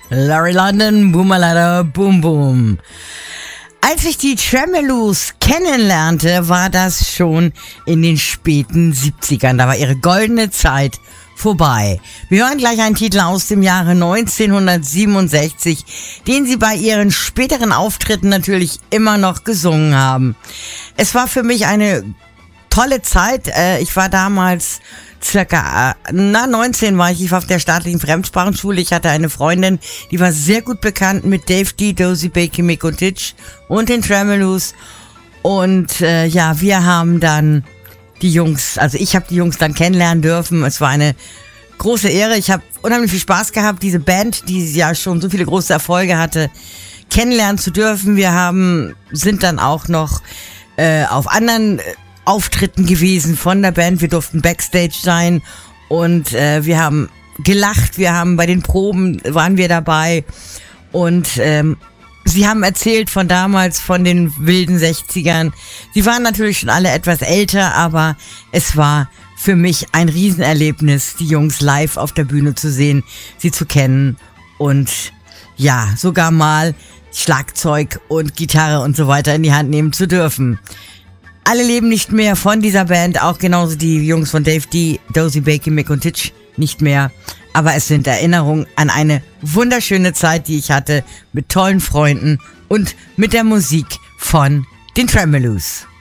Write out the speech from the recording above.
Larry London, Boomalada, Boom Boom. Als ich die Tremeloos kennenlernte, war das schon in den späten 70ern. Da war ihre goldene Zeit vorbei. Wir hören gleich einen Titel aus dem Jahre 1967, den sie bei ihren späteren Auftritten natürlich immer noch gesungen haben. Es war für mich eine tolle Zeit. Ich war damals circa 19 war ich war auf der staatlichen Fremdsprachenschule. Ich hatte eine Freundin, die war sehr gut bekannt mit Dave D, Dozy, Bakey, Mick und Titch und den Tremeloos. Und wir haben dann die Jungs, also ich habe die Jungs dann kennenlernen dürfen. Es war eine große Ehre. Ich habe unheimlich viel Spaß gehabt, diese Band, die ja schon so viele große Erfolge hatte, kennenlernen zu dürfen. Wir sind dann auch noch auf anderen Auftritten gewesen von der Band. Wir durften Backstage sein und wir haben gelacht. Wir haben bei den Proben waren wir dabei und sie haben erzählt von damals, von den wilden 60ern. Sie waren natürlich schon alle etwas älter, aber es war für mich ein Riesenerlebnis, die Jungs live auf der Bühne zu sehen, sie zu kennen und ja, sogar mal Schlagzeug und Gitarre und so weiter in die Hand nehmen zu dürfen. Alle leben nicht mehr von dieser Band, auch genauso die Jungs von Dave D, Dozy, Bakey, Mick und Titch nicht mehr. Aber es sind Erinnerungen an eine wunderschöne Zeit, die ich hatte mit tollen Freunden und mit der Musik von den Tremeloos.